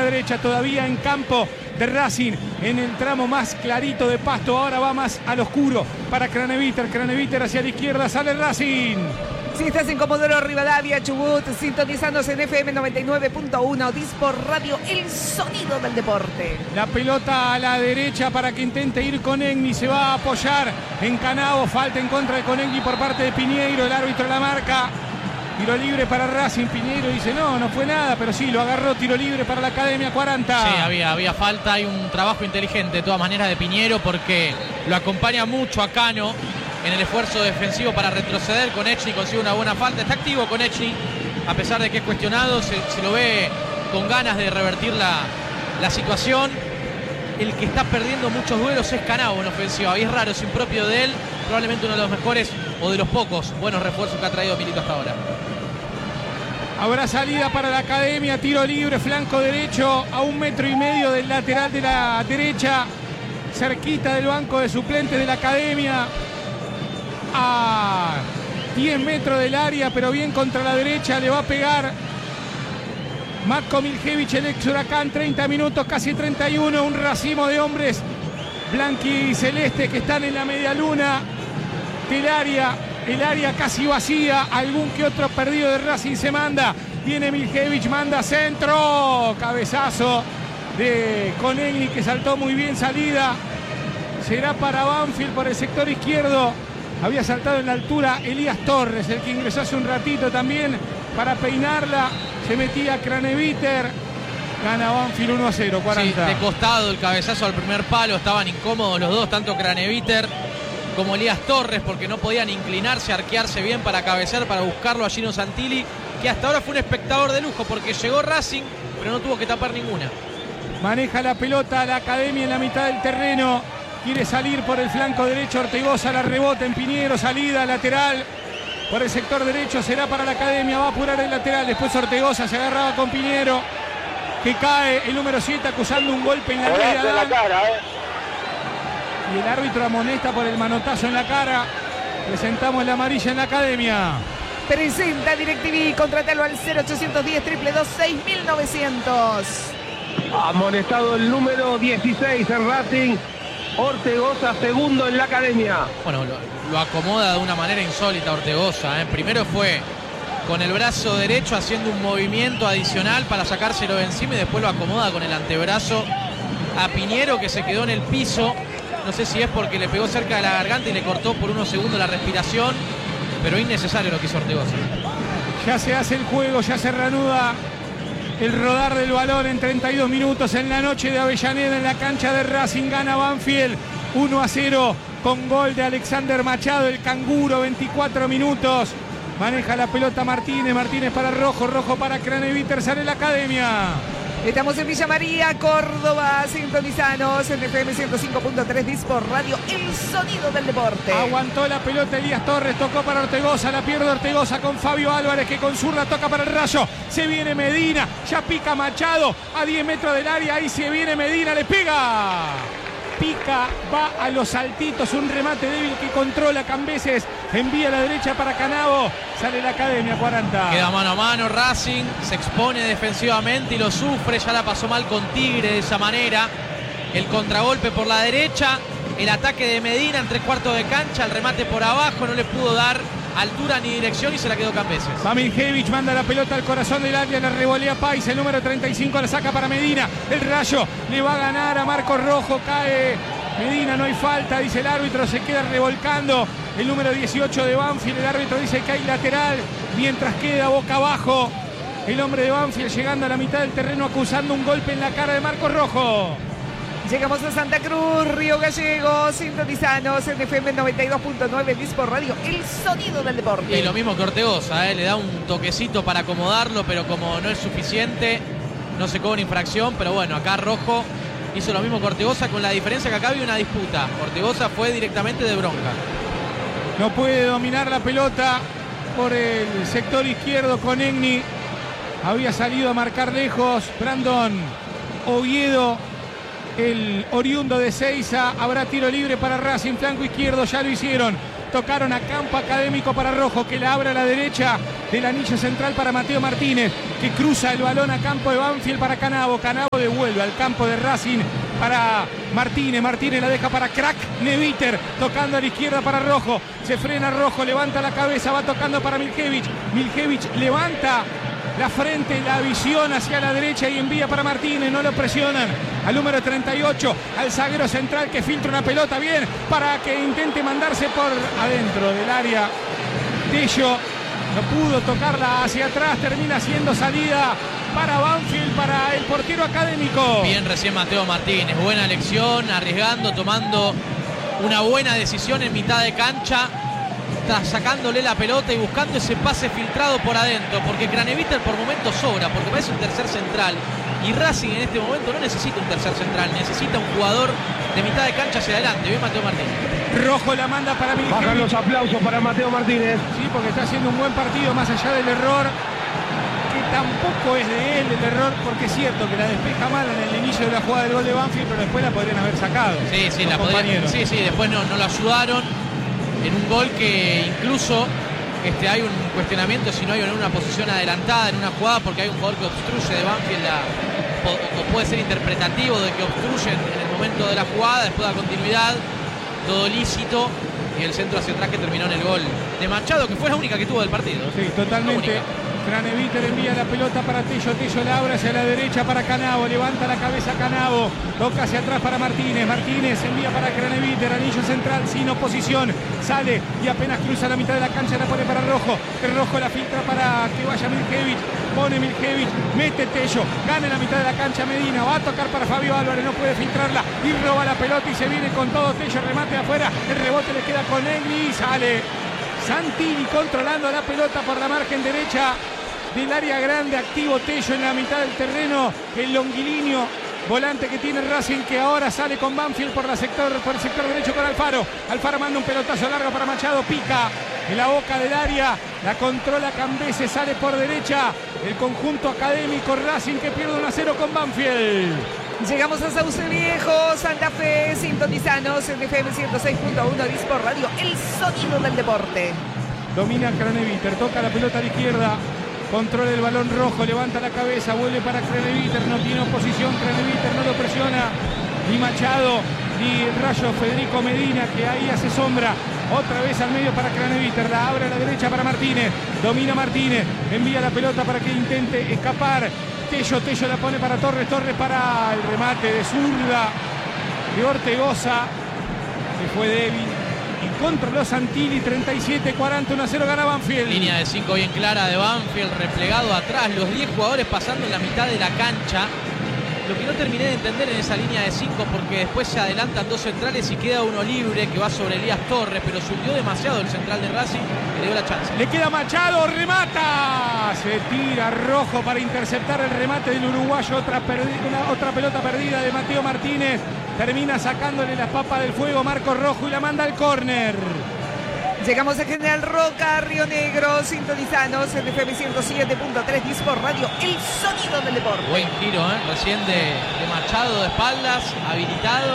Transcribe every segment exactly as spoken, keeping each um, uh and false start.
derecha, todavía en campo de Racing, en el tramo más clarito de pasto. Ahora va más al oscuro para Craneviter. Craneviter hacia la izquierda, sale Racing. Si estás en Comodoro Rivadavia, Chubut, sintonizándose en F M noventa y nueve punto uno, Dispor Radio, el sonido del deporte. La pelota a la derecha para que intente ir Conegni, se va a apoyar en Canavo, falta en contra de Conegni por parte de Piñeiro, el árbitro la marca. Tiro libre para Racing. Piñeiro dice no, no fue nada, pero sí, lo agarró. Tiro libre para la Academia cuarenta. Sí, había, había falta. Hay un trabajo inteligente de todas maneras de Piñeiro, porque lo acompaña mucho a Cano en el esfuerzo defensivo para retroceder. Konechny consigue una buena falta. Está activo Konechny, a pesar de que es cuestionado. Se, se lo ve con ganas de revertir la, la situación. El que está perdiendo muchos duelos es Canavo en ofensiva, y es raro, es impropio de él. Probablemente uno de los mejores o de los pocos buenos refuerzos que ha traído Milito hasta ahora. Habrá salida para la Academia, tiro libre, flanco derecho, a un metro y medio del lateral de la derecha, cerquita del banco de suplentes de la Academia, a diez metros del área, pero bien contra la derecha, le va a pegar Matko Miljevic, el ex Huracán. Treinta minutos, casi treinta y uno, un racimo de hombres blanquiceleste que están en la media luna del área. El área casi vacía, algún que otro perdido de Racing se manda. Viene Miljevic, manda centro. Cabezazo de Conegni, que saltó muy bien, salida. Será para Banfield por el sector izquierdo. Había saltado en la altura Elías Torres, el que ingresó hace un ratito también para peinarla. Se metía Craneviter. Gana Banfield uno a cero, cuarenta. Sí, de costado el cabezazo al primer palo. Estaban incómodos los dos, tanto Craneviter como Elías Torres, porque no podían inclinarse, arquearse bien para cabecear, para buscarlo a Gino Santilli, que hasta ahora fue un espectador de lujo, porque llegó Racing, pero no tuvo que tapar ninguna. Maneja la pelota a la Academia en la mitad del terreno. Quiere salir por el flanco derecho Ortegoza, la rebota en Piñeiro, salida lateral. Por el sector derecho será para la Academia, va a apurar el lateral. Después Ortegoza se agarraba con Piñeiro, que cae el número siete acusando un golpe en la cara. Y el árbitro amonesta por el manotazo en la cara. Presentamos la amarilla en la Academia. Presenta DirecTV, contratalo al cero ochocientos diez, dos dos dos, seis mil novecientos. Amonestado el número dieciséis en Racing, Ortegoza, segundo en la Academia. Bueno, lo, lo acomoda de una manera insólita Ortegoza, ¿eh? Primero fue con el brazo derecho haciendo un movimiento adicional para sacárselo de encima, y después lo acomoda con el antebrazo a Piñeiro, que se quedó en el piso. No sé si es porque le pegó cerca de la garganta y le cortó por unos segundos la respiración, pero innecesario lo que hizo Ortegoza. Ya se hace el juego, ya se reanuda el rodar del balón en treinta y dos minutos en la noche de Avellaneda, en la cancha de Racing. Gana Banfield uno a cero con gol de Alexander Machado, el canguro. Veinticuatro minutos, maneja la pelota Martínez, Martínez para Rojo, Rojo para Craneviter, sale la Academia. Estamos en Villa María, Córdoba, sintonizanos en F M ciento cinco punto tres, Dispor Radio, el sonido del deporte. Aguantó la pelota Elías Torres, tocó para Ortegoza, la pierde Ortegoza con Fabio Álvarez, que con zurda toca para el Rayo. Se viene Medina, ya pica Machado a diez metros del área, ahí se viene Medina, le pega. Pica, va a los saltitos, un remate débil que controla Cambeses, envía a la derecha para Canavo, sale la Academia, cuarenta. Queda mano a mano Racing, se expone defensivamente y lo sufre, ya la pasó mal con Tigre de esa manera. El contragolpe por la derecha, el ataque de Medina en tres cuartos de cancha, el remate por abajo, no le pudo dar altura ni dirección y se la quedó Cambeses. Va Miljevic, manda la pelota al corazón del área, la revolea Pais, el número treinta y cinco la saca para Medina. El Rayo le va a ganar a Marcos Rojo, cae Medina, no hay falta, dice el árbitro, se queda revolcando el número dieciocho de Banfield. El árbitro dice que hay lateral, mientras queda boca abajo el hombre de Banfield, llegando a la mitad del terreno, acusando un golpe en la cara de Marcos Rojo. Llegamos a Santa Cruz, Río Gallegos, sintonizanos en F M noventa y dos punto nueve, Dispor Radio, el sonido del deporte. Y lo mismo que Ortegoza, ¿eh? Le da un toquecito para acomodarlo, pero como no es suficiente, no se cobra infracción. Pero bueno, acá Rojo hizo lo mismo que Ortegoza, con la diferencia que acá había una disputa. Ortegoza fue directamente de bronca. No puede dominar la pelota por el sector izquierdo Conegni. Había salido a marcar lejos Brandon Oviedo, el oriundo de Seiza. Habrá tiro libre para Racing, flanco izquierdo, ya lo hicieron. Tocaron a campo académico para Rojo, que la abre a la derecha del anillo central para Mateo Martínez, que cruza el balón a campo de Banfield para Canavo. Canavo devuelve al campo de Racing para Martínez. Martínez la deja para Crack Neviter, tocando a la izquierda para Rojo. Se frena Rojo, levanta la cabeza, va tocando para Miljevic. Miljevic levanta la frente, la visión hacia la derecha y envía para Martínez. No lo presionan al número treinta y ocho, al zaguero central, que filtra una pelota bien para que intente mandarse por adentro del área. Tello no pudo tocarla hacia atrás, termina siendo salida para Banfield, para el portero académico. Bien recién Mateo Martínez, buena elección, arriesgando, tomando una buena decisión en mitad de cancha, sacándole la pelota y buscando ese pase filtrado por adentro, porque Craneviter por momentos sobra, porque parece un tercer central, y Racing en este momento no necesita un tercer central, necesita un jugador de mitad de cancha hacia adelante. Bien Mateo Martínez. Rojo la manda para Miljevic. Bajan los aplausos para Mateo Martínez. Sí, porque está haciendo un buen partido, más allá del error, que tampoco es de él el error, porque es cierto que la despeja mal en el inicio de la jugada del gol de Banfield, pero después la podrían haber sacado. Sí, sí, la podrían, sí, sí, después no, no lo ayudaron en un gol que incluso este, hay un cuestionamiento si no hay en una posición adelantada en una jugada, porque hay un jugador que obstruye de Banfield, la, o puede ser interpretativo de que obstruyen en el momento de la jugada, después da continuidad, todo lícito, y el centro hacia atrás que terminó en el gol de Machado, que fue la única que tuvo del partido. Sí, totalmente. Craneviter envía la pelota para Tello, Tello la abre hacia la derecha para Canavo, levanta la cabeza Canavo, toca hacia atrás para Martínez, Martínez envía para Craneviter, anillo central sin oposición, sale y apenas cruza la mitad de la cancha la pone para Rojo, el Rojo la filtra para que vaya Miljevic, pone Miljevic, mete Tello, gana en la mitad de la cancha Medina, va a tocar para Fabio Álvarez, no puede filtrarla y roba la pelota y se viene con todo Tello, remate de afuera, el rebote le queda con Egli y sale Santini controlando la pelota por la margen derecha del área grande, activo Tello en la mitad del terreno, el longilíneo volante que tiene Racing, que ahora sale con Banfield por, la sector, por el sector derecho con Alfaro. Alfaro manda un pelotazo largo para Machado, pica en la boca del área, la controla Cambese, sale por derecha el conjunto académico Racing, que pierde uno a cero con Banfield. Llegamos a Sauce Viejo, Santa Fe, sintonizanos en F M ciento seis punto uno, Dispor Radio, el sonido del deporte. Domina Craneviter, toca la pelota a la izquierda, controla el balón Rojo, levanta la cabeza, vuelve para Craneviter, no tiene oposición, Craneviter no lo presiona, ni Machado, ni el Rayo Federico Medina, que ahí hace sombra. Otra vez al medio para Craneviter, la abre a la derecha para Martínez, domina Martínez, envía la pelota para que intente escapar. Tello, Tello la pone para Torres, Torres para el remate de zurda de Ortegoza, que fue débil. Y controló Santilli, treinta y siete cuarenta, uno a cero gana Banfield. Línea de cinco bien clara de Banfield, replegado atrás, los diez jugadores pasando en la mitad de la cancha. Lo que no terminé de entender en esa línea de cinco, porque después se adelantan dos centrales y queda uno libre que va sobre Elías Torres, pero subió demasiado el central de Racing y le dio la chance. Le queda Machado, remata, se tira Rojo para interceptar el remate del uruguayo, otra, una, otra pelota perdida de Mateo Martínez, termina sacándole las papas del fuego Marco Rojo y la manda al córner. Llegamos a General Roca, Río Negro, sintonizanos en F M ciento siete punto tres, Dispor Radio, el sonido del deporte. Buen giro, ¿eh? Recién de, de Machado de espaldas, habilitado,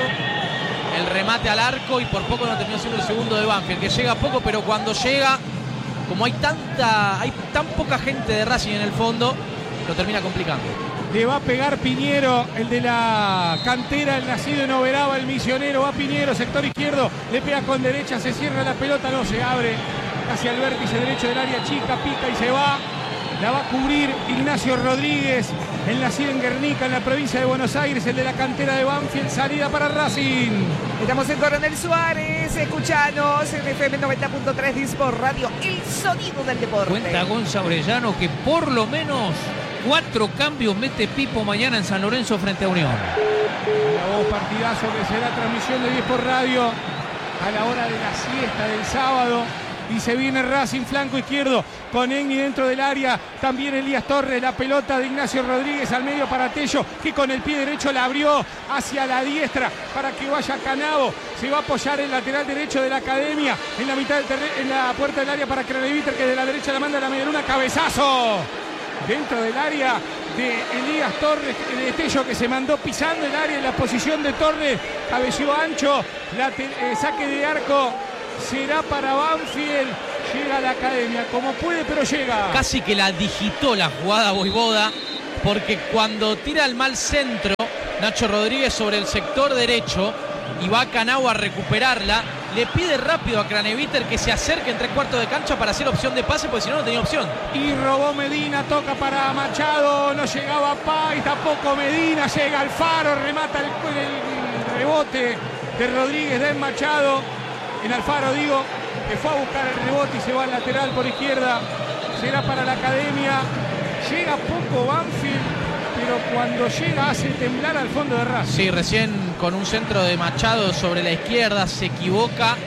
el remate al arco y por poco no terminó siendo el segundo de Banfield, que llega poco, pero cuando llega, como hay tanta, hay tan poca gente de Racing en el fondo, lo termina complicando. Le va a pegar Piñero, el de la cantera, el nacido en Oberaba, el misionero. Va Piñero, sector izquierdo, le pega con derecha, se cierra la pelota, no se abre hacia el vértice derecho del área chica, pica y se va. La va a cubrir Ignacio Rodríguez, el nacido en Guernica, en la provincia de Buenos Aires, el de la cantera de Banfield, salida para Racing. Estamos en Coronel Suárez, escuchanos en F M noventa punto tres, Dispor Radio, el sonido del deporte. Cuenta Gonza Orellano que por lo menos cuatro cambios mete Pipo mañana en San Lorenzo frente a Unión. La voz partidazo que será transmisión de Dispor Radio a la hora de la siesta del sábado. Y se viene Racing, flanco izquierdo, con Egni dentro del área. También Elías Torres, la pelota de Ignacio Rodríguez al medio para Tello, que con el pie derecho la abrió hacia la diestra para que vaya Canavo. Se va a apoyar el lateral derecho de la Academia en la mitad del terreno, en la puerta del área para Craneviter, que de la derecha la manda a la medialuna. Cabezazo dentro del área de Elías Torres, de Tello, que se mandó pisando el área en la posición de Torres. Cabeció ancho, la te, eh, saque de arco será para Banfield. Llega a la academia como puede, pero llega. Casi que la digitó la jugada Voivoda, porque cuando tira el mal centro Nacho Rodríguez sobre el sector derecho y va a Canao a recuperarla, le pide rápido a Craneviter que se acerque en tres cuartos de cancha para hacer opción de pase, porque si no, no tenía opción. Y robó Medina, toca para Machado, no llegaba Pais, tampoco Medina, llega Alfaro, remata el, el rebote de Rodríguez de Machado. En Alfaro, digo, que fue a buscar el rebote y se va al lateral por izquierda. Será para la academia. Llega poco Banfield, pero cuando llega hace temblar al fondo de Racing. Sí, recién con un centro de Machado sobre la izquierda se equivoca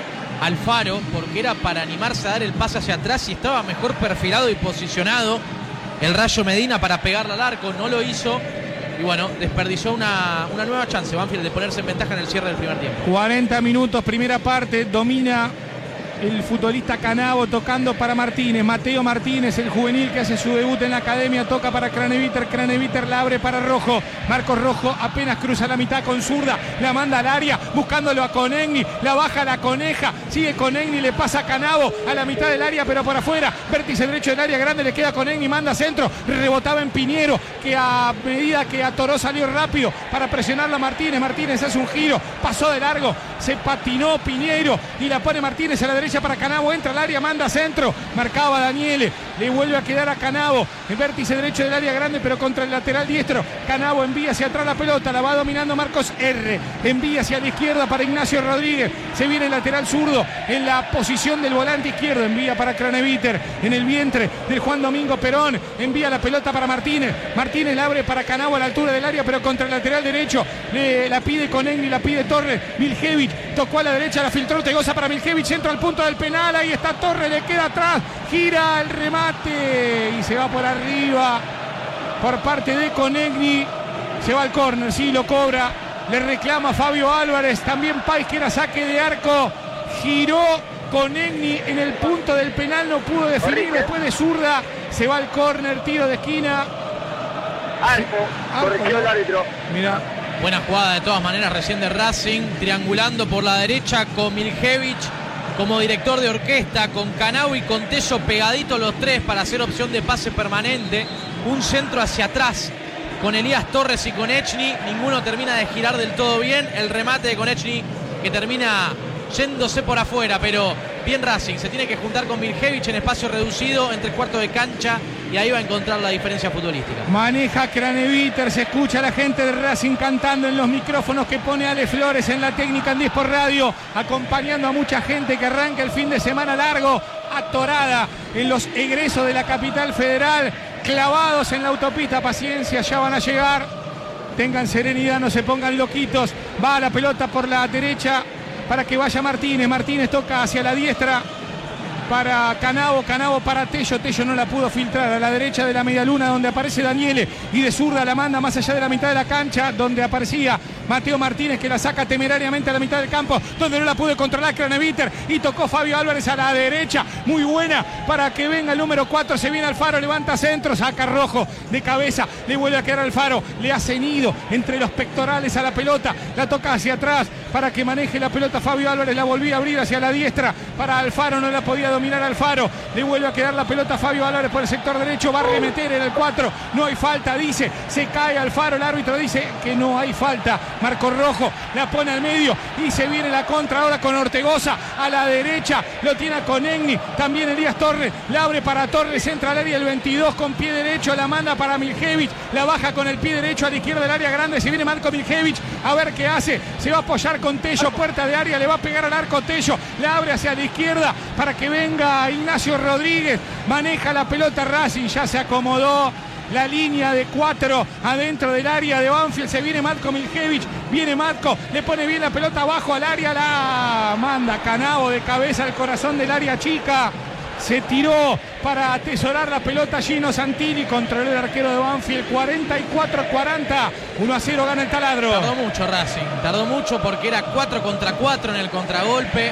Alfaro, porque era para animarse a dar el pase hacia atrás y estaba mejor perfilado y posicionado el Rayo Medina para pegarle al arco. No lo hizo y bueno, desperdició una, una nueva chance Banfield de ponerse en ventaja en el cierre del primer tiempo. cuarenta minutos, primera parte, domina el futbolista Canavo, tocando para Martínez. Mateo Martínez, el juvenil que hace su debut en la academia, toca para Craneviter. Craneviter la abre para Rojo. Marcos Rojo apenas cruza la mitad con zurda, la manda al área, buscándolo a Conegni. La baja la Coneja, sigue Conegni, le pasa a Canavo a la mitad del área, pero por afuera. Vértice derecho del área grande, le queda Conegni, manda centro. Rebotaba en Piñero, que a medida que atoró salió rápido para presionarla a Martínez. Martínez hace un giro, pasó de largo, se patinó Piñero y la pone Martínez a la derecha para Canavo, entra al área, manda centro, marcaba Daniele, le vuelve a quedar a Canavo, el vértice derecho del área grande pero contra el lateral diestro. Canavo envía hacia atrás la pelota, la va dominando Marcos R, envía hacia la izquierda para Ignacio Rodríguez, se viene el lateral zurdo en la posición del volante izquierdo, envía para Craneviter, en el vientre del Juan Domingo Perón, envía la pelota para Martínez, Martínez la abre para Canavo a la altura del área pero contra el lateral derecho, le, la pide Conegni, la pide Torres, Miljevic, tocó a la derecha, la filtró Ortegoza para Miljevic, centro al punto del penal, ahí está Torres, le queda atrás, gira el remate y se va por arriba por parte de Conegni, se va al córner, sí, lo cobra, le reclama Fabio Álvarez, también Pais que era saque de arco, giró Conegni en el punto del penal, no pudo definir, después de zurda, se va al córner, tiro de esquina. Arco, corrigió el árbitro. Mira. Buena jugada de todas maneras recién de Racing, triangulando por la derecha con Miljevic como director de orquesta, con Canao y con Tello pegaditos los tres para hacer opción de pase permanente. Un centro hacia atrás con Elías Torres y con Echny, ninguno termina de girar del todo bien. El remate de Konechny que termina yéndose por afuera, pero bien Racing, se tiene que juntar con Miljevic en espacio reducido, en tres cuartos de cancha, y ahí va a encontrar la diferencia futbolística. Maneja Craneviter, se escucha a la gente de Racing cantando en los micrófonos que pone Ale Flores en la técnica en Dispor Radio, acompañando a mucha gente que arranca el fin de semana largo, atorada en los egresos de la capital federal, clavados en la autopista. Paciencia, ya van a llegar, tengan serenidad, no se pongan loquitos. Va la pelota por la derecha para que vaya Martínez, Martínez toca hacia la diestra para Canavo, Canavo para Tello, Tello no la pudo filtrar a la derecha de la medialuna donde aparece Daniele, y de zurda la manda más allá de la mitad de la cancha donde aparecía Mateo Martínez, que la saca temerariamente a la mitad del campo donde no la pudo controlar Craneviter, y tocó Fabio Álvarez a la derecha, muy buena para que venga el número cuatro, se viene Alfaro, levanta centro, saca Rojo de cabeza, le vuelve a quedar Alfaro, le hace nido entre los pectorales a la pelota, la toca hacia atrás para que maneje la pelota Fabio Álvarez, la volvía a abrir hacia la diestra para Alfaro, no la podía dominar Alfaro, le vuelve a quedar la pelota Fabio Álvarez por el sector derecho, va a remeter en el cuatro, no hay falta, dice, se cae Alfaro, el árbitro dice que no hay falta. Marco Rojo la pone al medio y se viene la contra ahora con Ortegoza a la derecha, lo tiene con Egni, también Elías Torres, la abre para Torres, entra al área el veintidós con pie derecho, la manda para Miljevic, la baja con el pie derecho a la izquierda del área grande, se viene Marco Miljevic, a ver qué hace, se va a apoyar con Tello, puerta de área, le va a pegar al arco Tello, la abre hacia la izquierda para que venga Ignacio Rodríguez, maneja la pelota Racing, ya se acomodó la línea de cuatro adentro del área de Banfield, se viene Marco Miljevic, viene Marco, le pone bien la pelota abajo al área, la manda Canavo de cabeza al corazón del área chica, se tiró para atesorar la pelota Gino Santini, controló el arquero de Banfield, cuarenta y cuatro a cuarenta, uno a cero gana el taladro. Tardó mucho Racing, tardó mucho porque era cuatro contra cuatro en el contragolpe.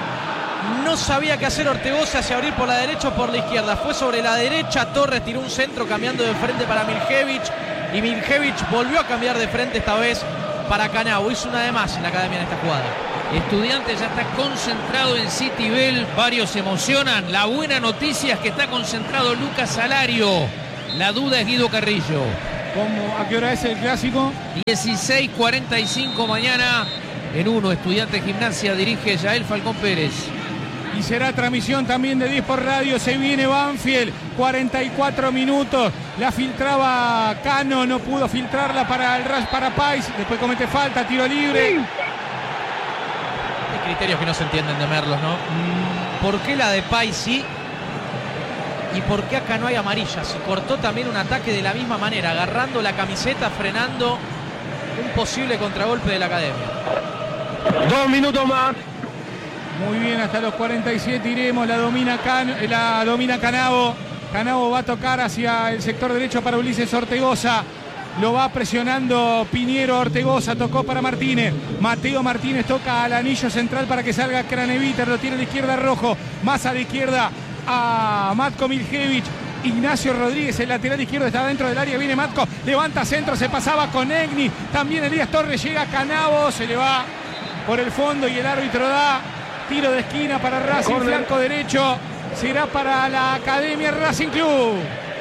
No sabía qué hacer Ortegoza, hacia abrir por la derecha o por la izquierda. Fue sobre la derecha, Torres tiró un centro cambiando de frente para Miljevic, y Miljevic volvió a cambiar de frente esta vez para Canavo. Hizo una de más en la academia en esta jugada. Estudiantes ya está concentrado en City Bell. Varios se emocionan. La buena noticia es que está concentrado Lucas Salario. La duda es Guido Carrillo. ¿Cómo, ¿A qué hora es el clásico? dieciséis cuarenta y cinco mañana en uno. Estudiantes Gimnasia dirige Yael Falcón Pérez. Y será transmisión también de diez por radio. Se viene Banfield, cuarenta y cuatro minutos. La filtraba Cano, no pudo filtrarla para el Rush para Pais. Después comete falta, tiro libre. Hay criterios que no se entienden de Merlos, ¿no? ¿Por qué la de Pais sí? ¿Y por qué acá no hay amarilla? Se cortó también un ataque de la misma manera, agarrando la camiseta, frenando un posible contragolpe de la Academia. Dos minutos más. Muy bien, hasta los cuarenta y siete iremos. La domina, Can, la domina Canavo. Canavo va a tocar hacia el sector derecho para Ulises Ortegoza. Lo va presionando Piñero. Ortegoza tocó para Martínez. Mateo Martínez toca al anillo central para que salga Craneviter. Lo tiene a la izquierda Rojo. Más a la izquierda a Matko Miljevic. Ignacio Rodríguez, el lateral izquierdo, está dentro del área. Viene Matko. Levanta centro. Se pasaba con Egni. También Elías Torres. Llega Canavo. Se le va por el fondo y el árbitro da tiro de esquina para Racing. Corner. Flanco derecho. Será para la Academia Racing Club.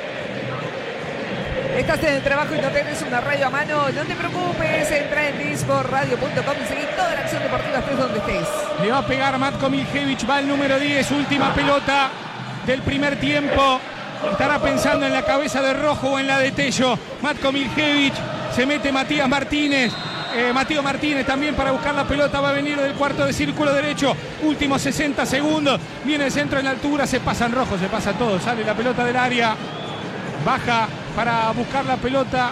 Estás en el trabajo y no tenés una radio a mano, no te preocupes, entra en disport radio punto com y seguí toda la acción deportiva estés donde estés. Le va a pegar Matko Miljevic, va el número diez, última pelota del primer tiempo. Estará pensando en la cabeza de Rojo o en la de Tello. Matko Miljevic, se mete Matías Martínez. Eh, Mateo Martínez también para buscar la pelota, va a venir del cuarto de círculo derecho, últimos sesenta segundos, viene el centro en la altura, se pasa en Rojo, se pasa todo, sale la pelota del área, baja para buscar la pelota,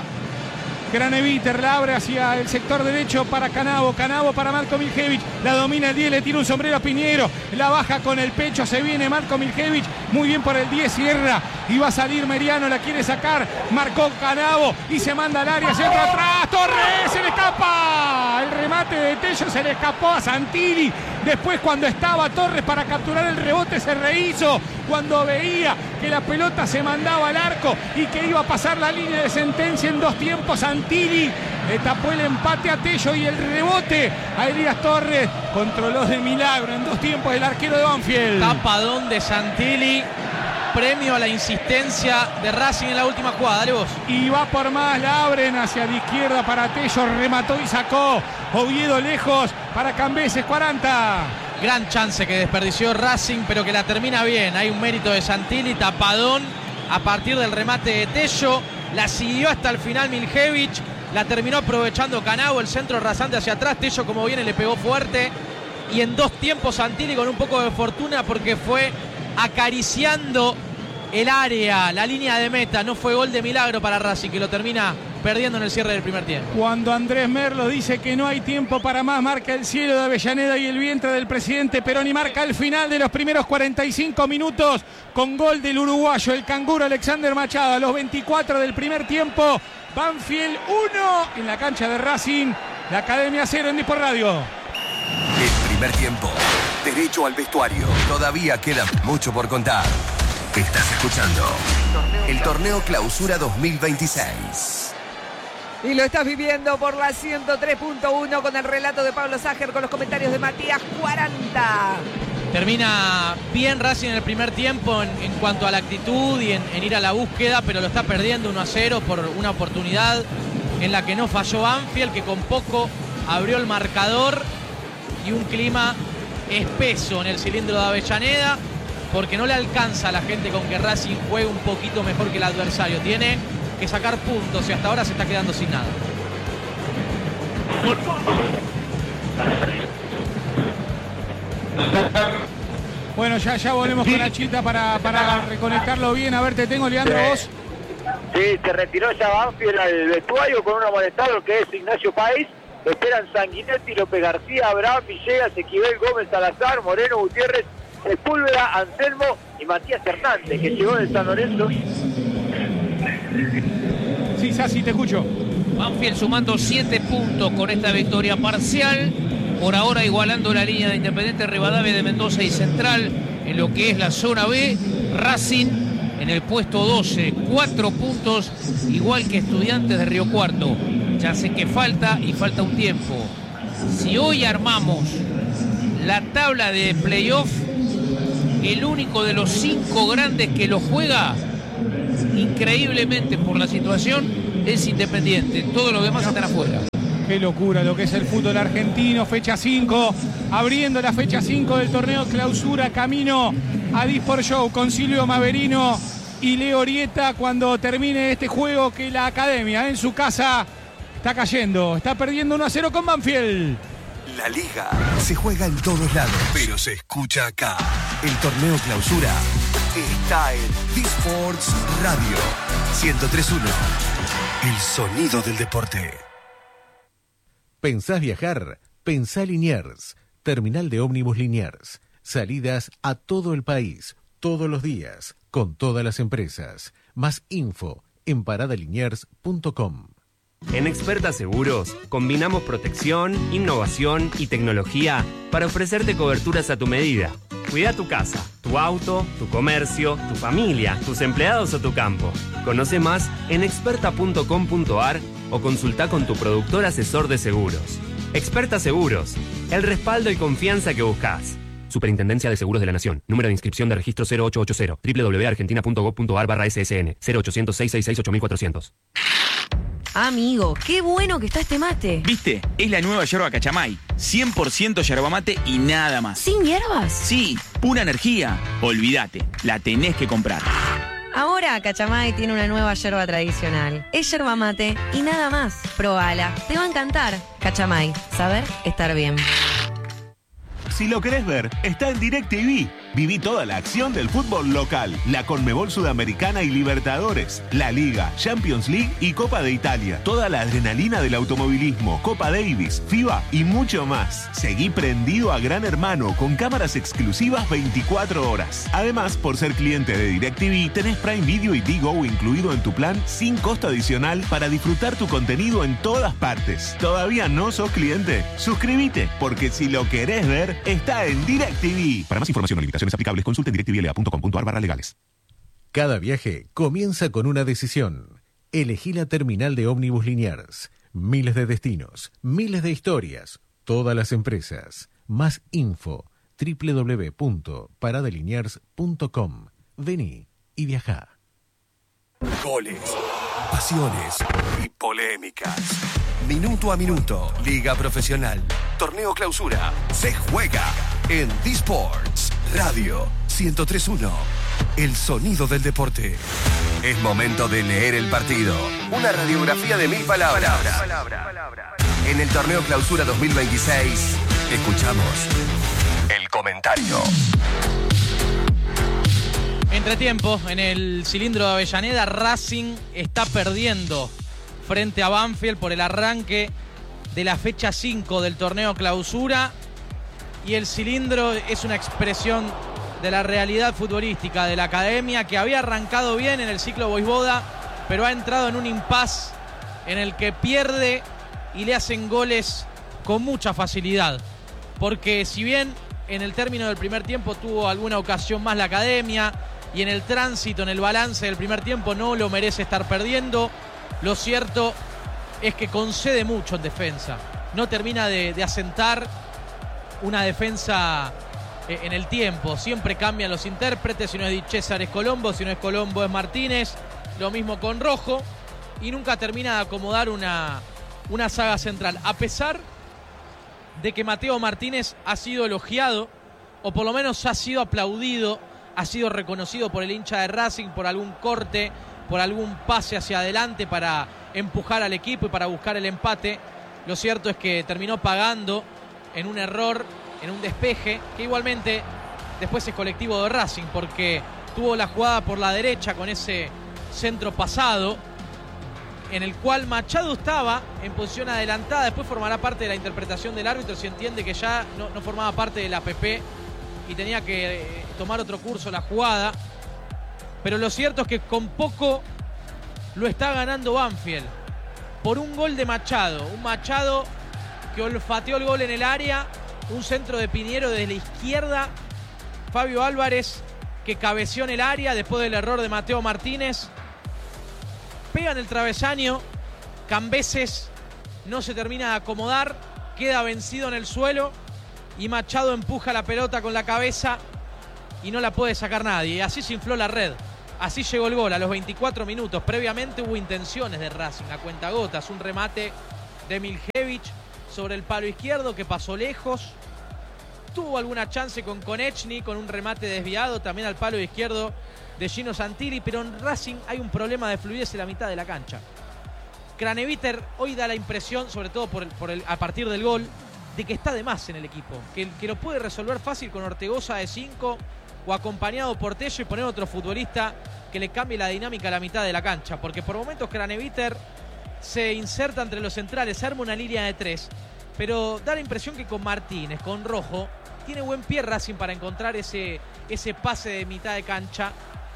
Craneviter la abre hacia el sector derecho para Canavo, Canavo para Matko Miljevic, la domina el diez, le tira un sombrero a Piñero, la baja con el pecho, se viene Matko Miljevic, muy bien por el diez, cierra y va a salir Meriano, la quiere sacar, marcó Canavo y se manda al área, centro atrás, Torres, se le escapa, el remate de Tello se le escapó a Santilli, después cuando estaba Torres para capturar el rebote se rehizo, cuando veía que la pelota se mandaba al arco y que iba a pasar la línea de sentencia en dos tiempos, Santilli le tapó el empate a Tello y el rebote a Elías Torres, controló de milagro en dos tiempos el arquero de Banfield. Tapadón de Santilli, premio a la insistencia de Racing en la última jugada, dale vos. Y va por más, la abren hacia la izquierda para Tello, remató y sacó, Oviedo lejos para Cambeses, cuarenta. Gran chance que desperdició Racing, pero que la termina bien. Hay un mérito de Santilli, tapadón a partir del remate de Tello. La siguió hasta el final Miljevic, la terminó aprovechando Canavo, el centro rasante hacia atrás. Tello, como viene, le pegó fuerte. Y en dos tiempos Santilli con un poco de fortuna porque fue acariciando el área, la línea de meta. No fue gol de milagro para Racing, que lo termina perdiendo en el cierre del primer tiempo. Cuando Andrés Merlo dice que no hay tiempo para más, marca el cielo de Avellaneda y el vientre del presidente Perón y marca el final de los primeros cuarenta y cinco minutos con gol del uruguayo, el canguro Alexander Machado. A los veinticuatro del primer tiempo, Banfield uno en la cancha de Racing, la Academia cero en Disport Radio. El primer tiempo, derecho al vestuario. Todavía queda mucho por contar. Estás escuchando el Torneo Clausura dos mil veintiséis. Y lo estás viviendo por la ciento tres punto uno con el relato de Pablo Ságer, con los comentarios de Matías cuarenta. Termina bien Racing en el primer tiempo en, en cuanto a la actitud y en, en ir a la búsqueda, pero lo está perdiendo uno a cero por una oportunidad en la que no falló Banfield, que con poco abrió el marcador, y un clima espeso en el cilindro de Avellaneda, porque no le alcanza a la gente con que Racing juegue un poquito mejor que el adversario. Tiene que sacar puntos y hasta ahora se está quedando sin nada. Bueno, ya, ya volvemos con la chita para, para reconectarlo bien. A ver, te tengo, Leandro, vos. Sí, se retiró ya Banfield al vestuario con un amonestado que es Ignacio País. Esperan Sanguinetti, López García, Abraham, Villegas, Equivel, Gómez, Salazar, Moreno, Gutiérrez, Sepúlveda, Anselmo y Matías Hernández, que llegó del San Lorenzo. Sí, Sassi, te escucho. Banfield sumando siete puntos con esta victoria parcial. Por ahora igualando la línea de Independiente Rivadavia de Mendoza y Central en lo que es la zona B. Racing en el puesto doce, cuatro puntos, igual que Estudiantes de Río Cuarto. Ya sé que falta y falta un tiempo. Si hoy armamos la tabla de playoff, el único de los cinco grandes que lo juega, increíblemente por la situación, es Independiente. Todos los demás están afuera. Qué locura lo que es el fútbol argentino. Fecha cinco, abriendo la fecha cinco del torneo Clausura, camino a Disport Show con Silvio Maverino y Leo Orieta cuando termine este juego que la Academia en su casa está cayendo, está perdiendo uno a cero con Banfield. La Liga se juega en todos lados, pero se escucha acá. El torneo Clausura está en Disports Radio ciento tres punto uno. El sonido del deporte. ¿Pensás viajar? Pensá Liniers. Terminal de ómnibus Liniers. Salidas a todo el país, todos los días, con todas las empresas. Más info en parada liniers punto com. En Experta Seguros combinamos protección, innovación y tecnología para ofrecerte coberturas a tu medida. Cuida tu casa, tu auto, tu comercio, tu familia, tus empleados o tu campo. Conoce más en experta punto com punto ar o consulta con tu productor asesor de seguros. Experta Seguros, el respaldo y confianza que buscas. Superintendencia de Seguros de la Nación. Número de inscripción de registro cero ocho ocho cero. doble u doble u doble u punto argentina punto gov punto ar barra ese ese ene. cero ochocientos, seiscientos sesenta y seis, ocho mil cuatrocientos. Amigo, qué bueno que está este mate. ¿Viste? Es la nueva yerba Cachamay. cien por ciento yerba mate y nada más. ¿Sin hierbas? Sí, pura energía. Olvídate, la tenés que comprar. Ahora Cachamay tiene una nueva yerba tradicional. Es yerba mate y nada más. Probala, te va a encantar. Cachamay, saber estar bien. Si lo querés ver, está en DirecTV. Viví toda la acción del fútbol local, la Conmebol Sudamericana y Libertadores, la Liga, Champions League y Copa de Italia. Toda la adrenalina del automovilismo, Copa Davis, FIBA y mucho más. Seguí prendido a Gran Hermano con cámaras exclusivas veinticuatro horas. Además, por ser cliente de DirecTV, tenés Prime Video y Digo incluido en tu plan sin costo adicional para disfrutar tu contenido en todas partes. ¿Todavía no sos cliente? Suscríbete, porque si lo querés ver, está en DirecTV. Para más información o limitaciones aplicables, consulten direct t v l a punto com punto ar barra legales. Cada viaje comienza con una decisión. Elegí la terminal de ómnibus Liniers. Miles de destinos, miles de historias, todas las empresas. Más info, doble u doble u doble u punto parada liniers punto com. Vení y viajá. Goles, pasiones y polémicas. Minuto a minuto, Liga Profesional, Torneo Clausura, se juega en Disports Radio ciento tres punto uno. El sonido del deporte. Es momento de leer el partido. Una radiografía de mil palabras. En el Torneo Clausura dos mil veintiséis, escuchamos el comentario. Entretiempo, en el cilindro de Avellaneda, Racing está perdiendo frente a Banfield por el arranque de la fecha cinco del Torneo Clausura. Y el cilindro es una expresión de la realidad futbolística de la Academia, que había arrancado bien en el ciclo Voivoda, pero ha entrado en un impasse en el que pierde y le hacen goles con mucha facilidad. Porque si bien en el término del primer tiempo tuvo alguna ocasión más la Academia, y en el tránsito, en el balance del primer tiempo no lo merece estar perdiendo, lo cierto es que concede mucho en defensa. No termina de, de asentar una defensa en el tiempo. Siempre cambian los intérpretes. Si no es Di César es Colombo, si no es Colombo es Martínez. Lo mismo con Rojo. Y nunca termina de acomodar una, una saga central. A pesar de que Mateo Martínez ha sido elogiado, o por lo menos ha sido aplaudido, ha sido reconocido por el hincha de Racing por algún corte, por algún pase hacia adelante para empujar al equipo y para buscar el empate. Lo cierto es que terminó pagando en un error, en un despeje, que igualmente después es colectivo de Racing, porque tuvo la jugada por la derecha con ese centro pasado, en el cual Machado estaba en posición adelantada. Después formará parte de la interpretación del árbitro si entiende que ya no, no formaba parte de la P P y tenía que eh, tomar otro curso la jugada. Pero lo cierto es que con poco lo está ganando Banfield por un gol de Machado. Un Machado que olfateó el gol en el área, un centro de Piñero desde la izquierda, Fabio Álvarez que cabeció en el área después del error de Mateo Martínez, pega en el travesaño, Cambeses no se termina de acomodar, queda vencido en el suelo y Machado empuja la pelota con la cabeza y no la puede sacar nadie. Y así se infló la red. Así llegó el gol a los veinticuatro minutos. Previamente hubo intenciones de Racing a cuentagotas. Un remate de Miljevic sobre el palo izquierdo que pasó lejos. Tuvo alguna chance con Konechny, con un remate desviado también al palo izquierdo de Gino Santilli. Pero en Racing hay un problema de fluidez en la mitad de la cancha. Craneviter hoy da la impresión, sobre todo por el, por el, a partir del gol, de que está de más en el equipo. Que, que lo puede resolver fácil con Ortegoza de cinco o acompañado por Tello y poner otro futbolista que le cambie la dinámica a la mitad de la cancha. Porque por momentos Craneviter se inserta entre los centrales, se arma una línea de tres. Pero da la impresión que con Martínez, con Rojo, tiene buen pie Racing para encontrar ese, ese pase de mitad de cancha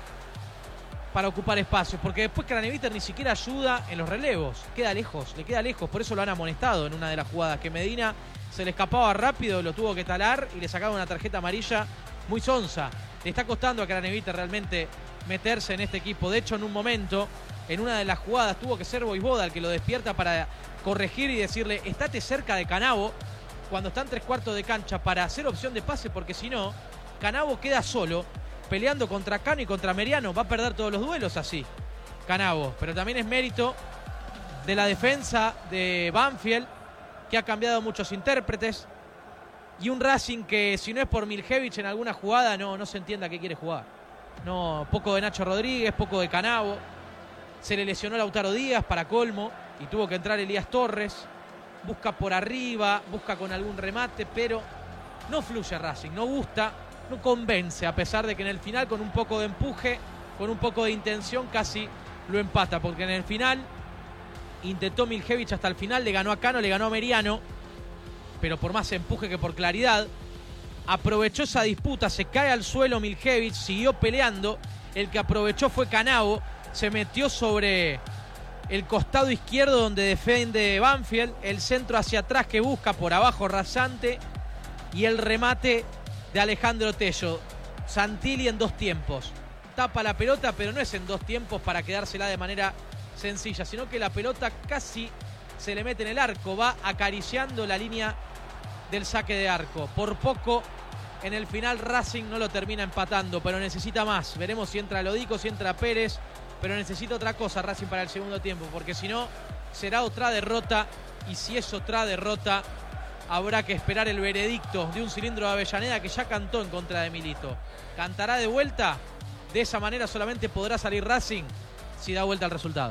para ocupar espacios, porque después Craneviter ni siquiera ayuda en los relevos, queda lejos, le queda lejos, por eso lo han amonestado en una de las jugadas, que Medina se le escapaba rápido, lo tuvo que talar y le sacaba una tarjeta amarilla muy sonsa. Le está costando a Craneviter realmente meterse en este equipo. De hecho, en un momento, en una de las jugadas, tuvo que ser Voivoda el que lo despierta para corregir y decirle, estate cerca de Canavo cuando está en tres cuartos de cancha para hacer opción de pase, porque si no, Canavo queda solo peleando contra Cano y contra Meriano, va a perder todos los duelos así, Canavo. Pero también es mérito de la defensa de Banfield, que ha cambiado muchos intérpretes, y un Racing que si no es por Miljevic en alguna jugada no, no se entiende a qué quiere jugar. No, poco de Nacho Rodríguez, poco de Canavo, se le lesionó Lautaro Díaz para colmo y tuvo que entrar Elías Torres, busca por arriba, busca con algún remate, pero no fluye Racing, no gusta, no convence, a pesar de que en el final con un poco de empuje, con un poco de intención casi lo empata, porque en el final intentó Miljevic hasta el final, le ganó a Cano, le ganó a Meriano, pero por más empuje que por claridad. Aprovechó esa disputa, se cae al suelo Miljevic, siguió peleando, el que aprovechó fue Canavo, se metió sobre el costado izquierdo donde defiende Banfield, el centro hacia atrás que busca por abajo rasante y el remate de Alejandro Tello. Santilli en dos tiempos. Tapa la pelota, pero no es en dos tiempos para quedársela de manera sencilla, sino que la pelota casi se le mete en el arco, va acariciando la línea del saque de arco. Por poco en el final Racing no lo termina empatando, pero necesita más. Veremos si entra Lodico, si entra Pérez, pero necesita otra cosa Racing para el segundo tiempo, porque si no será otra derrota, y si es otra derrota habrá que esperar el veredicto de un Cilindro de Avellaneda que ya cantó en contra de Milito. ¿Cantará de vuelta? De esa manera solamente podrá salir Racing si da vuelta al resultado.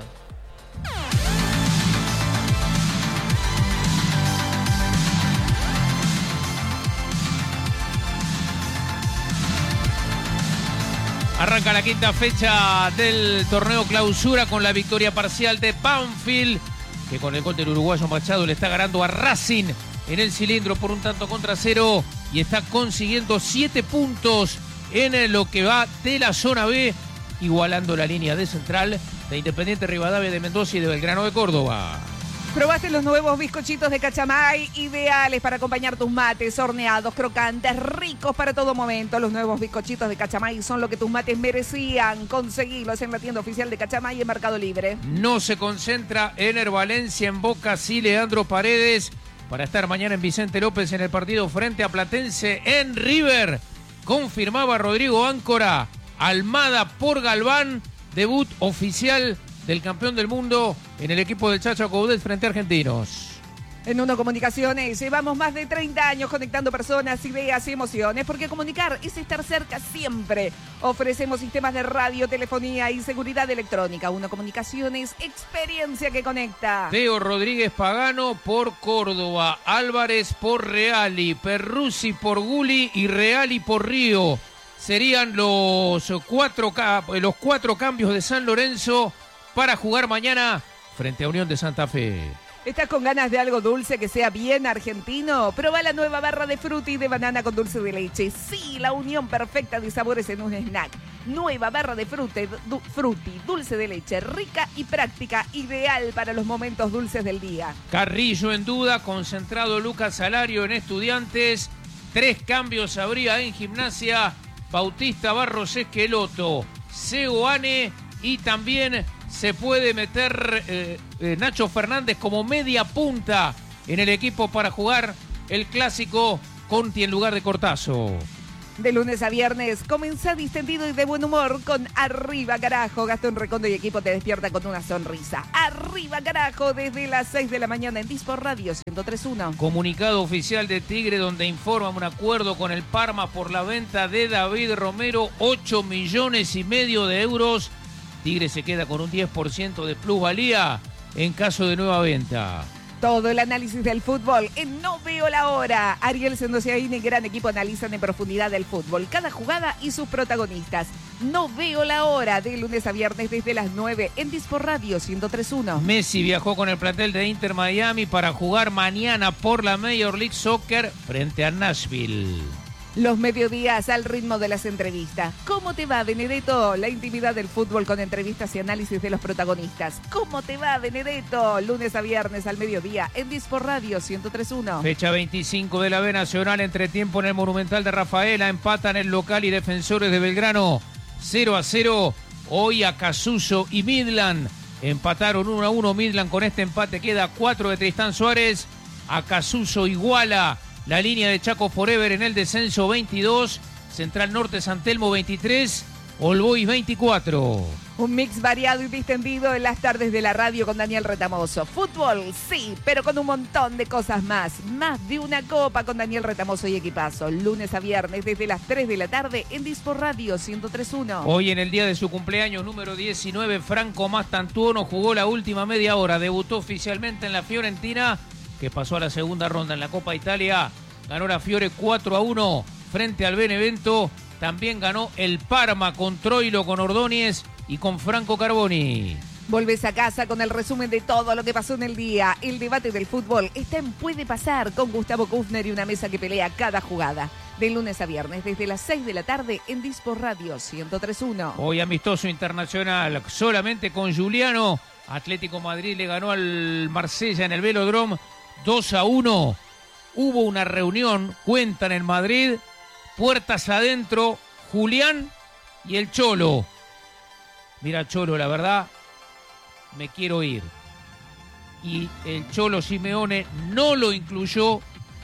Arranca la quinta fecha del torneo clausura con la victoria parcial de Banfield, que con el gol del uruguayo Machado le está ganando a Racing en el Cilindro por un tanto contra cero y está consiguiendo siete puntos en lo que va de la zona B, igualando la línea de central de Independiente Rivadavia de Mendoza y de Belgrano de Córdoba. ¿Probaste los nuevos bizcochitos de Cachamay? Ideales para acompañar tus mates, horneados, crocantes, ricos para todo momento. Los nuevos bizcochitos de Cachamay son lo que tus mates merecían. Conseguilos en la tienda oficial de Cachamay en Mercado Libre. No se concentra Ener Valencia, en Boca sí Leandro Paredes, para estar mañana en Vicente López en el partido frente a Platense en River. Confirmaba Rodrigo Áncora, Almada por Galván, debut oficial del campeón del mundo en el equipo del Chacho Coudet frente a Argentinos. En Uno Comunicaciones llevamos más de treinta años conectando personas, ideas y emociones, porque comunicar es estar cerca siempre. Ofrecemos sistemas de radio, telefonía y seguridad electrónica. Uno Comunicaciones, experiencia que conecta. Teo Rodríguez Pagano por Córdoba, Álvarez por Reali, Perruzzi por Guli y Reali por Río. Serían los cuatro, los cuatro cambios de San Lorenzo para jugar mañana frente a Unión de Santa Fe. ¿Estás con ganas de algo dulce que sea bien argentino? Proba la nueva barra de frutti de banana con dulce de leche. Sí, la unión perfecta de sabores en un snack. Nueva barra de frutti, du, frutti, dulce de leche, rica y práctica, ideal para los momentos dulces del día. Carrillo en duda, concentrado Lucas Salario en Estudiantes. Tres cambios habría en Gimnasia. Bautista Barros Esqueloto, Seoane y también se puede meter eh, eh, Nacho Fernández como media punta en el equipo para jugar el clásico Conti en lugar de Cortazo. De lunes a viernes, comenzá distendido y de buen humor con Arriba Carajo. Gastón Recondo y equipo te despierta con una sonrisa. Arriba Carajo, desde las seis de la mañana en Dispor Radio ciento tres punto uno. Comunicado oficial de Tigre donde informan un acuerdo con el Parma por la venta de David Romero, ocho millones y medio de euros. Tigre se queda con un diez por ciento de plusvalía en caso de nueva venta. Todo el análisis del fútbol en No Veo la Hora. Ariel Sendociaín y gran equipo analizan en profundidad el fútbol, cada jugada y sus protagonistas. No Veo la Hora, de lunes a viernes desde las nueve en Dispor Radio ciento tres punto uno. Messi viajó con el plantel de Inter Miami para jugar mañana por la Major League Soccer frente a Nashville. Los mediodías al ritmo de las entrevistas. ¿Cómo te va, Benedetto? La intimidad del fútbol con entrevistas y análisis de los protagonistas. ¿Cómo te va, Benedetto? Lunes a viernes al mediodía en Dispor Radio ciento tres punto uno. Fecha veinticinco de la B Nacional, entretiempo en el Monumental de Rafaela. Empatan el local y Defensores de Belgrano cero a cero. Hoy Acasuso y Midland empataron uno a uno. Midland con este empate queda cuatro de Tristán Suárez. Acasuso iguala la línea de Chaco Forever en el descenso veintidós, Central Norte San Telmo veintitrés, All Boys veinticuatro. Un mix variado y distendido en las tardes de la radio con Daniel Retamoso. Fútbol, sí, pero con un montón de cosas más. Más de una copa con Daniel Retamoso y equipazo. Lunes a viernes desde las tres de la tarde en Dispor Radio ciento tres punto uno. Hoy en el día de su cumpleaños número diecinueve, Franco Mastantuono jugó la última media hora. Debutó oficialmente en la Fiorentina, que pasó a la segunda ronda en la Copa Italia. Ganó la Fiore cuatro a uno frente al Benevento. También ganó el Parma con Troilo, con Ordóñez y con Franco Carboni. Volvés a casa con el resumen de todo lo que pasó en el día. El debate del fútbol está en Puede Pasar con Gustavo Kufner y una mesa que pelea cada jugada. De lunes a viernes desde las seis de la tarde en Dispor Radio ciento tres punto uno. Hoy amistoso internacional solamente con Juliano. Atlético Madrid le ganó al Marsella en el Velodrome dos a uno. Hubo una reunión, cuentan en Madrid, puertas adentro, Julián y el Cholo. Mira, Cholo, la verdad, me quiero ir. Y el Cholo Simeone no lo incluyó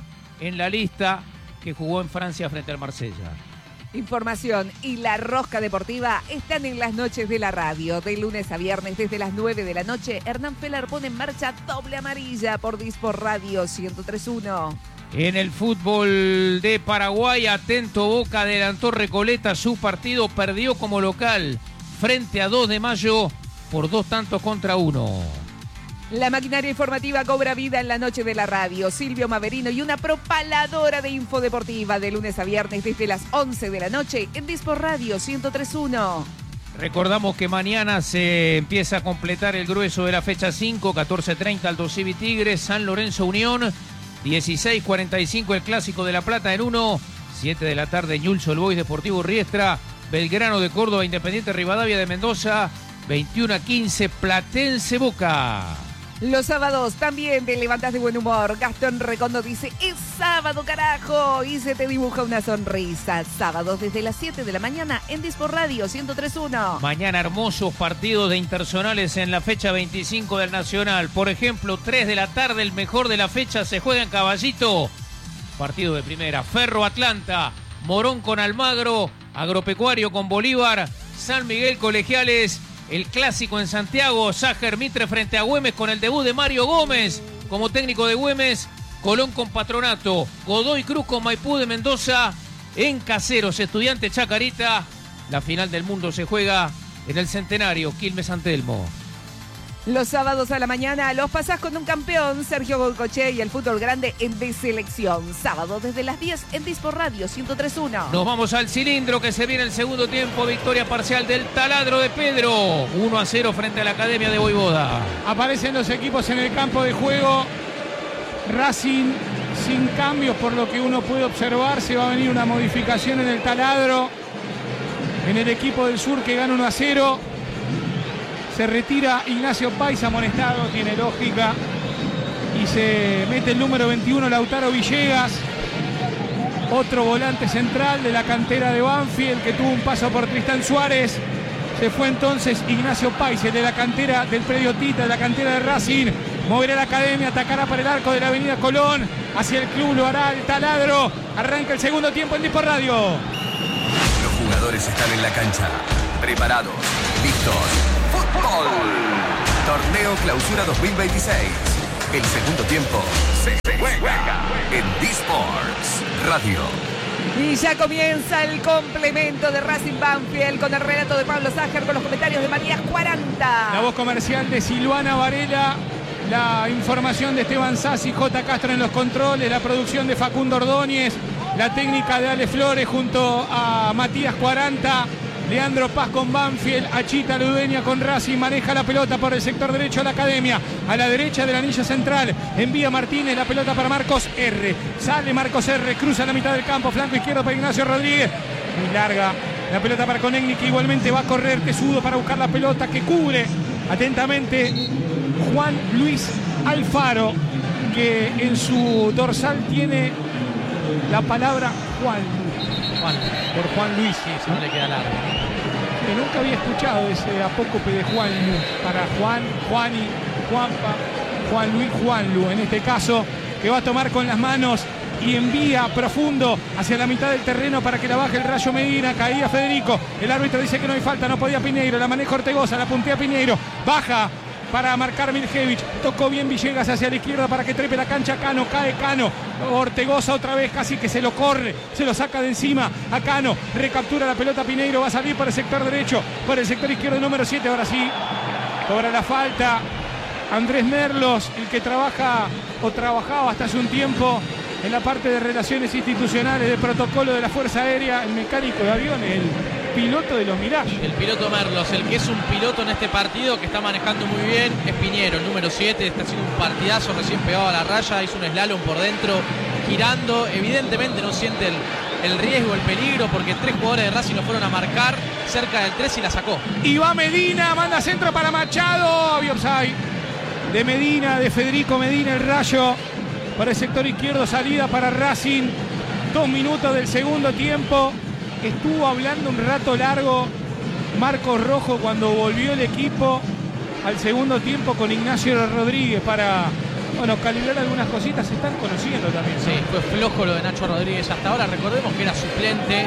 en la lista que jugó en Francia frente al Marsella. Información y la rosca deportiva están en las noches de la radio. De lunes a viernes desde las nueve de la noche, Hernán Feller pone en marcha Doble Amarilla por Dispor Radio ciento tres punto uno. En el fútbol de Paraguay, atento Boca, adelantó Recoleta su partido, perdió como local frente a dos de mayo por dos tantos contra uno. La maquinaria informativa cobra vida en la noche de la radio. Silvio Maverino y una propaladora de info deportiva de lunes a viernes desde las once de la noche en Dispor Radio ciento tres punto uno. Recordamos que mañana se empieza a completar el grueso de la fecha cinco, catorce treinta Aldo Civi Tigres, San Lorenzo Unión, dieciséis cuarenta y cinco el Clásico de La Plata en uno, siete de la tarde Newell's Old Boys Deportivo Riestra, Belgrano de Córdoba Independiente Rivadavia de Mendoza, veintiuno a quince Platense Boca. Los sábados también te levantas de buen humor. Gastón Recondo dice, es sábado, carajo, y se te dibuja una sonrisa. Sábados desde las siete de la mañana en Dispor Radio ciento tres punto uno. Mañana hermosos partidos de internacionales en la fecha veinticinco del Nacional. Por ejemplo, tres de la tarde, el mejor de la fecha se juega en Caballito. Partido de primera, Ferro Atlanta, Morón con Almagro, Agropecuario con Bolívar, San Miguel Colegiales. El clásico en Santiago, Ságer Mitre frente a Güemes con el debut de Mario Gómez como técnico de Güemes, Colón con Patronato, Godoy Cruz con Maipú de Mendoza, en Caseros, Estudiante Chacarita. La final del mundo se juega en el Centenario, Quilmes San Telmo. Los sábados a la mañana los pasás con un campeón, Sergio Golcoche, y el fútbol grande en De Selección. Sábado desde las diez en Dispor Radio ciento tres punto uno. Nos vamos al cilindro que se viene el segundo tiempo. Victoria parcial del Taladro de Pedro. uno a cero frente a la Academia de Voivoda. Aparecen los equipos en el campo de juego. Racing sin cambios por lo que uno puede observar. Se va a venir una modificación en el Taladro. En el equipo del sur que gana uno a cero. Se retira Ignacio Pais, amonestado, tiene lógica. Y se mete el número veintiuno, Lautaro Villegas. Otro volante central de la cantera de Banfield que tuvo un paso por Tristán Suárez. Se fue entonces Ignacio Pais, el de la cantera del predio Tita, de la cantera de Racing. Moverá la academia, atacará para el arco de la avenida Colón. Hacia el club lo hará el taladro. Arranca el segundo tiempo en Disport Radio. Los jugadores están en la cancha, preparados, listos. ¡Fútbol! Torneo Clausura dos mil veintiséis. El segundo tiempo se juega en Disports Radio. Y ya comienza el complemento de Racing Banfield con el relato de Pablo Ságer, con los comentarios de Matías cuarenta. La voz comercial de Silvana Varela. La información de Esteban Sassi, J. Castro en los controles, la producción de Facundo Ordóñez, la técnica de Ale Flores junto a Matías cuarenta, Leandro Paz con Banfield, Achita Ludeña con Racing, maneja la pelota por el sector derecho de la academia, a la derecha del anillo central, envía Martínez, la pelota para Marcos R, sale Marcos R, cruza la mitad del campo, flanco izquierdo para Ignacio Rodríguez, muy larga, la pelota para Conegni, que igualmente va a correr Tesudo para buscar la pelota, que cubre atentamente Juan Luis Alfaro, que en su dorsal tiene la palabra Juan. Juan. Por Juan Luis. Sí, si no le queda largo. Que nunca había escuchado ese apócope de Juan Lu. Para Juan, Juani, Juanpa, Juan Luis, Juan Lu. En este caso, que va a tomar con las manos y envía profundo hacia la mitad del terreno para que la baje el Rayo Medina. Caía Federico. El árbitro dice que no hay falta, no podía Piñeiro. La maneja Ortegoza, la puntea Piñeiro. Baja para marcar Miljevic, tocó bien Villegas hacia la izquierda para que trepe la cancha Cano, cae Cano, Ortegoza otra vez casi que se lo corre, se lo saca de encima a Cano, recaptura la pelota Piñeiro, va a salir por el sector derecho, por el sector izquierdo número siete, ahora sí, cobra la falta Andrés Merlos, el que trabaja o trabajaba hasta hace un tiempo en la parte de relaciones institucionales, de protocolo de la Fuerza Aérea, el mecánico de aviones, el piloto de los Mirage. El piloto Merlos, el que es un piloto en este partido que está manejando muy bien, es Piñero, el número siete, está haciendo un partidazo, recién pegado a la raya, hizo un slalom por dentro, girando, evidentemente no siente el, el riesgo, el peligro, porque tres jugadores de Racing lo fueron a marcar cerca del tres y la sacó. Y va Medina, manda centro para Machado, había offside de Medina, de Federico Medina, el Rayo. Para el sector izquierdo, salida para Racing. Dos minutos del segundo tiempo. Estuvo hablando un rato largo Marcos Rojo cuando volvió el equipo al segundo tiempo con Ignacio Rodríguez para, bueno, calibrar algunas cositas. Se están conociendo también, ¿no? Sí, fue flojo lo de Nacho Rodríguez hasta ahora. Recordemos que era suplente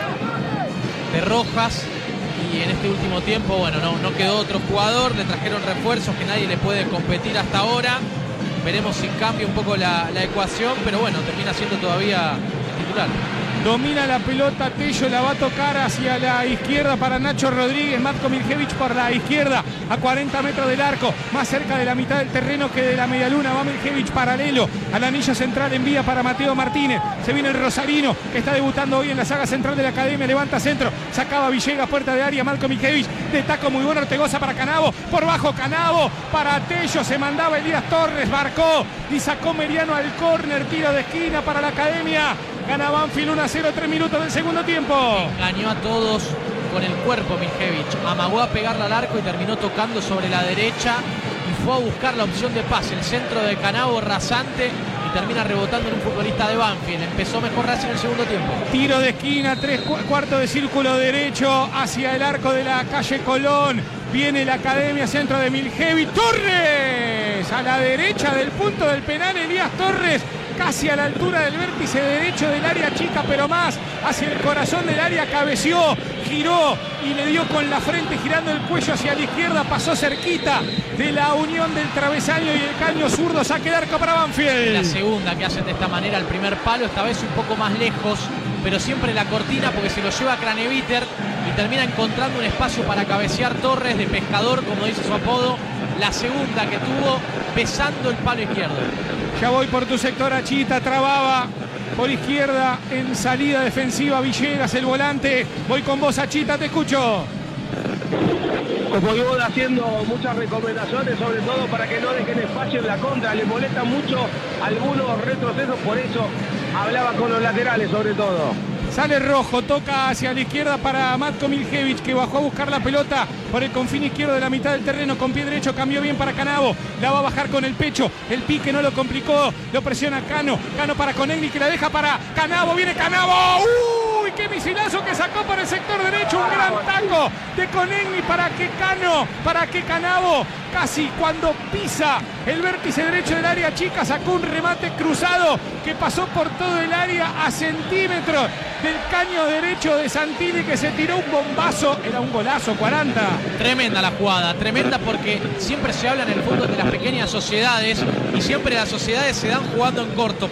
de Rojas y en este último tiempo, bueno, no, no quedó otro jugador. Le trajeron refuerzos que nadie le puede competir hasta ahora. Veremos si cambia un poco la, la ecuación, pero bueno, termina siendo todavía titular. Domina la pelota Tello, la va a tocar hacia la izquierda para Nacho Rodríguez. Matko Miljevic por la izquierda, a cuarenta metros del arco, más cerca de la mitad del terreno que de la medialuna. Va Miljevic paralelo al anillo central, envía para Mateo Martínez. Se viene el Rosarino, que está debutando hoy en la saga central de la academia. Levanta centro, sacaba Villegas, puerta de área. Matko Miljevic, de taco muy bueno, Ortegoza para Canavo. Por bajo Canavo, para Tello, se mandaba Elías Torres, marcó y sacó Meriano al córner. Tiro de esquina para la academia. Gana Banfield uno a cero, tres minutos del segundo tiempo. Engañó a todos con el cuerpo Miljevic. Amagó a pegarla al arco y terminó tocando sobre la derecha. Y fue a buscar la opción de pase. El centro de Canavo rasante y termina rebotando en un futbolista de Banfield. Empezó mejor Racing en el segundo tiempo. Tiro de esquina, tres cuartos de círculo derecho hacia el arco de la calle Colón. Viene la academia, centro de Miljevic. Torres a la derecha del punto del penal. Elías Torres, casi a la altura del vértice derecho del área chica, pero más hacia el corazón del área, cabeció, giró y le dio con la frente, girando el cuello hacia la izquierda, pasó cerquita de la unión del travesaño y el caño zurdo. Saque de arco para Banfield. La segunda que hacen de esta manera, el primer palo, esta vez un poco más lejos, pero siempre la cortina porque se lo lleva Craneviter y termina encontrando un espacio para cabecear Torres, de pescador, como dice su apodo. La segunda que tuvo besando el palo izquierdo. Ya voy por tu sector, Achita, trababa por izquierda en salida defensiva Villegas, el volante. Voy con vos, Achita, te escucho. Como yo voy haciendo muchas recomendaciones, sobre todo para que no dejen espacio en la contra. Le molestan mucho algunos retrocesos, por eso hablaba con los laterales sobre todo. Sale Rojo, toca hacia la izquierda para Matko Miljevic, que bajó a buscar la pelota por el confín izquierdo de la mitad del terreno. Con pie derecho cambió bien para Canavo, la va a bajar con el pecho, el pique no lo complicó, lo presiona Cano, Cano para Conegni, que la deja para Canavo, viene Canavo, ¡uy! qué misilazo que sacó por el sector derecho. Un gran taco de Conegni para que Cano, para que Canavo, casi cuando pisa el vértice derecho del área chica, sacó un remate cruzado que pasó por todo el área a centímetros del caño derecho de Santilli, que se tiró un bombazo. Era un golazo, cuarenta. Tremenda la jugada, tremenda, porque siempre se habla en el fútbol de las pequeñas sociedades y siempre las sociedades se dan jugando en corto.